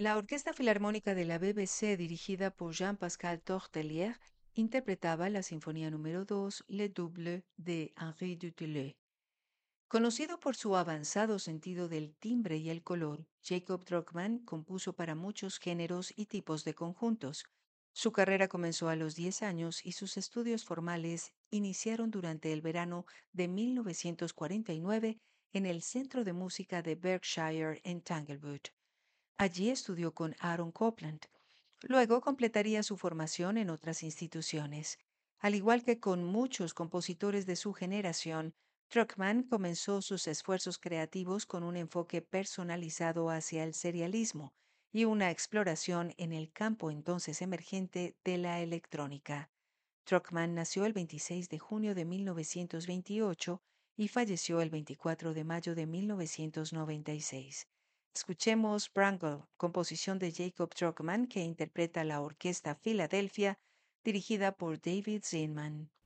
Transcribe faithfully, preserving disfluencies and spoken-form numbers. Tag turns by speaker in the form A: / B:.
A: La Orquesta Filarmónica de la B B C, dirigida por Jean-Pascal Tortelier, interpretaba la Sinfonía número dos, Le Double, de Henri Dutilleux. Conocido por su avanzado sentido del timbre y el color, Jacob Druckmann compuso para muchos géneros y tipos de conjuntos. Su carrera comenzó a los diez años y sus estudios formales iniciaron durante el verano de mil novecientos cuarenta y nueve en el Centro de Música de Berkshire en Tanglewood. Allí estudió con Aaron Copland. Luego completaría su formación en otras instituciones. Al igual que con muchos compositores de su generación, Druckmann comenzó sus esfuerzos creativos con un enfoque personalizado hacia el serialismo y una exploración en el campo entonces emergente de la electrónica. Druckmann nació el veintiséis de junio de mil novecientos veintiocho y falleció el veinticuatro de mayo de mil novecientos noventa y seis. Escuchemos Brangle, composición de Jacob Druckmann que interpreta la Orquesta Filadelfia, dirigida por David Zinman.